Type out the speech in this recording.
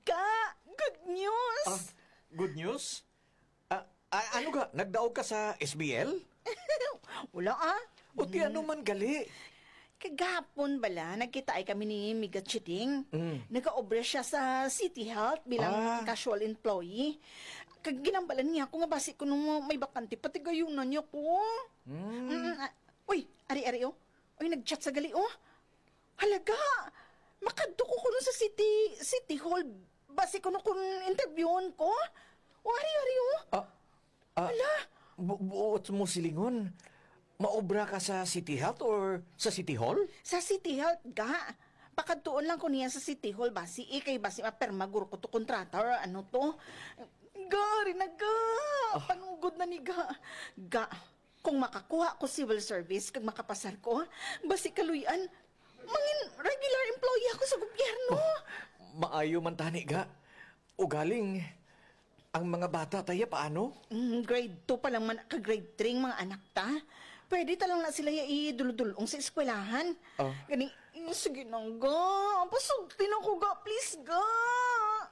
Ka, good news! Good news? Ano ga? Nagdaog ka sa SBL? Wala O ti ano man gali? Kagapon bala, nagkita ay kami ni Miga Chiting. Nag-aobre siya sa City Health bilang casual employee. Kag ginambalan niya ako nga basi ko nung may bakante, pati gayunan niya ko. Uy, ari-ari oh. Uy, nag-chat sa gali oh. Halaga, makadto ko nun sa City Hall. Basi ko nung kung interviewon ko. O, ari-ari oh. Hala. Buot mo silingon. Maobra ka sa City Health or sa City Hall? Sa City Health ga. Pakadtuon lang ko niya sa City Hall basi kay basi mapermaguro ko to kontrata or ano to. Gari na ga. Panugod na ni ga. Ga. Kung makakuha ko civil service kag makapasar ko, basi kaluyan, mangin regular employee ako sa gobyerno. Maayo man tani ga. Ugaling, ang mga bata tayo paano? Grade 2 pa lang man ka grade 3 mga anak ta. Pwede talang na sila iduludulong sa eskwelahan. Gani, sige na ga. Pasultin ako ga, please ga.